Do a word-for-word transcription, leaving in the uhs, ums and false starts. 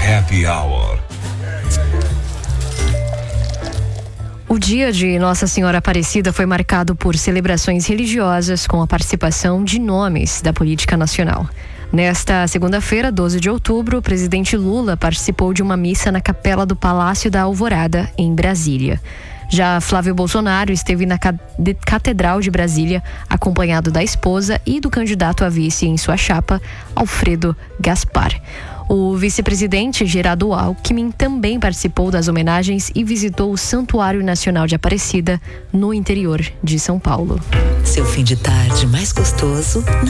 Happy Hour. O dia de Nossa Senhora Aparecida foi marcado por celebrações religiosas com a participação de nomes da política nacional. Nesta segunda-feira, doze de outubro, o presidente Lula participou de uma missa na capela do Palácio da Alvorada, em Brasília. Já Flávio Bolsonaro esteve na Catedral de Brasília, acompanhado da esposa e do candidato a vice em sua chapa, Alfredo Gaspar. O vice-presidente Geraldo Alckmin também participou das homenagens e visitou o Santuário Nacional de Aparecida, no interior de São Paulo. Seu fim de tarde mais gostoso